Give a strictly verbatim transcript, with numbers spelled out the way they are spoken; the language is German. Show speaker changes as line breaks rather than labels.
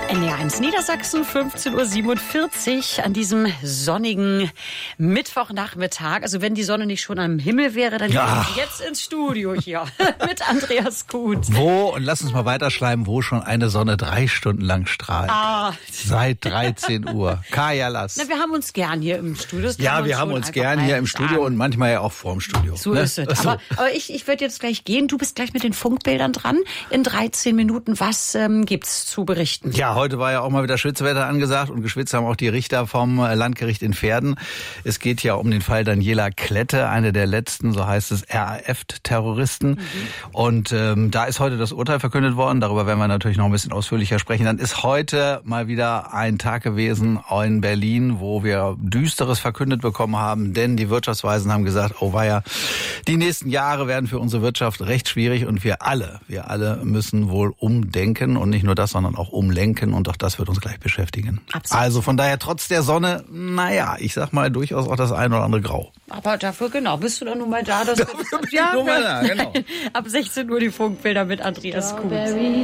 N D R eins Niedersachsen, fünfzehn Uhr siebenundvierzig an diesem sonnigen Mittwochnachmittag. Also wenn die Sonne nicht schon am Himmel wäre, dann
ja.
gehe ich jetzt ins Studio hier mit Andreas Kuhn.
Wo, und lass uns mal weiterschreiben, wo schon eine Sonne drei Stunden lang strahlt.
Ah.
Seit dreizehn Uhr. Kaya Lass.
Na, wir haben uns gern hier im Studio. Das
Ja, wir haben uns gern hier im Studio und manchmal ja auch vorm Studio.
So
ne?
ist es.
So.
Aber, aber ich, ich werde jetzt gleich gehen. Du bist gleich mit den Funkbildern dran. In dreizehn Minuten. Was ähm, gibt's zu berichten?
Ja, heute war ja auch mal wieder Schwitzwetter angesagt und geschwitzt haben auch die Richter vom Landgericht in Verden. Es geht ja um den Fall Daniela Klette, eine der letzten, so heißt es, R A F-Terroristen. Mhm. Und ähm, da ist heute das Urteil verkündet worden. Darüber werden wir natürlich noch ein bisschen ausführlicher sprechen. Dann ist heute mal wieder ein Tag gewesen in Berlin, wo wir Düsteres verkündet bekommen haben. Denn die Wirtschaftsweisen haben gesagt, oh weia, die nächsten Jahre werden für unsere Wirtschaft recht schwierig. Und wir alle, wir alle müssen wohl umdenken. Und nicht nur das, sondern auch umlenken. Und auch das wird uns gleich beschäftigen.
Absolut.
Also von daher trotz der Sonne, naja, ich sag mal durchaus auch das ein oder andere Grau.
Aber dafür, genau, bist du dann nun mal da. Dass
dafür bin ich nun mal da, genau.
Ab sechzehn Uhr die Funkbilder mit Andreas Kuhn.